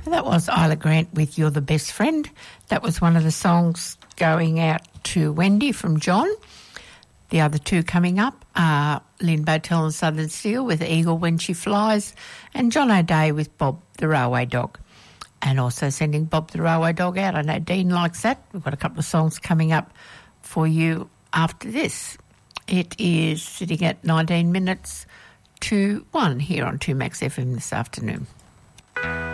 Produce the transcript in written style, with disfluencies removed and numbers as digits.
That was Isla Grant with You're the Best Friend. That was one of the songs going out to Wendy from John. The other two coming up are Lynn Botel and Southern Steel with Eagle When She Flies, and John O'Day with Bob the Railway Dog. And also sending Bob the Railway Dog out. I know Dean likes that. We've got a couple of songs coming up for you after this. It is sitting at 19 minutes to 1 here on 2Max FM this afternoon.